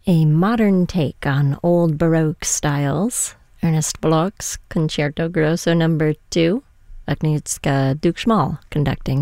a modern take on old Baroque styles. Ernest Bloch's Concerto Grosso No. 2, Agnieszka Duk-Schmal conducting.